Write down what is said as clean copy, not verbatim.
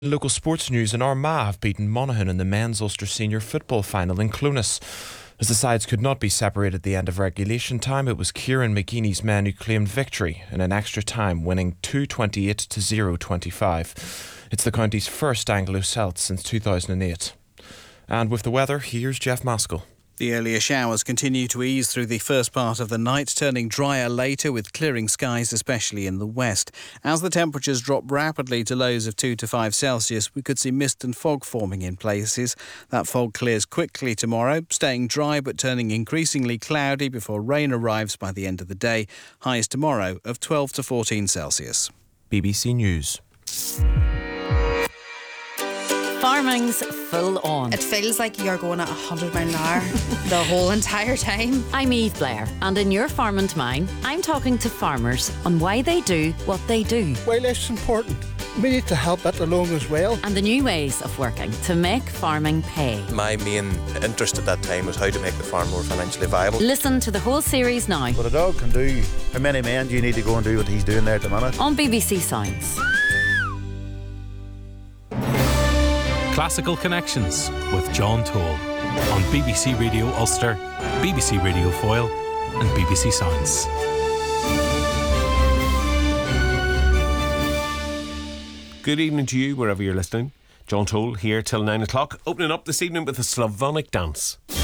Local sports news: in Armagh have beaten Monaghan in the men's Ulster Senior Football final in Clonus. As the sides could not be separated at the end of regulation time, it was Kieran McGeeney's men who claimed victory in an extra time, winning 228 to 0-25. It's the county's first Anglo-Celt since 2008. And with the weather, here's Jeff Maskell. The earlier showers continue to ease through the first part of the night, turning drier later with clearing skies, especially in the west. As the temperatures drop rapidly to lows of 2 to 5 Celsius, we could see mist and fog forming in places. That fog clears quickly tomorrow, staying dry but turning increasingly cloudy before rain arrives by the end of the day. Highs tomorrow of 12 to 14 Celsius. BBC News. Farming's full on. It feels like you're going at 100 mile an hour the whole entire time. I'm Eve Blair, and in Your Farm and Mine, I'm talking to farmers on why they do what they do. Wildlife's important. We need to help it along as well. And the new ways of working to make farming pay. My main interest at that time was how to make the farm more financially viable. Listen to the whole series now. What a dog can do. How many men do you need to go and do what he's doing there at the minute? On BBC Sounds. Classical Connections with John Toll on BBC Radio Ulster, BBC Radio Foyle and BBC Sounds. Good evening to you wherever you're listening. John Toll here till 9 o'clock, opening up this evening with a Slavonic dance.